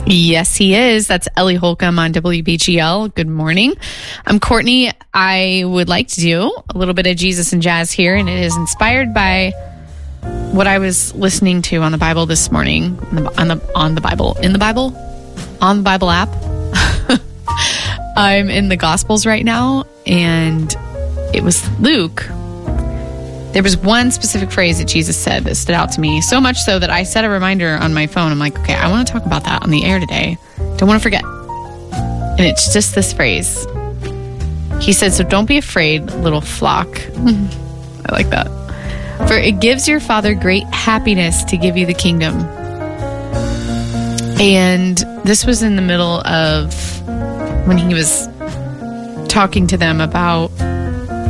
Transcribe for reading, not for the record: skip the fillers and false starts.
Yes, he is. That's Ellie Holcomb on WBGL. Good morning. I'm Courtney. I would like to do a little bit of Jesus and Jazz here, and it is inspired by what I was listening to on the Bible this morning. On the Bible app. I'm in the Gospels right now, and it was Luke. There was one specific phrase that Jesus said that stood out to me, so much so that I set a reminder on my phone. I'm like, okay, I want to talk about that on the air today. Don't want to forget. And it's just this phrase. He said, so don't be afraid, little flock. I like that. For it gives your Father great happiness to give you the kingdom. And this was in the middle of when he was talking to them about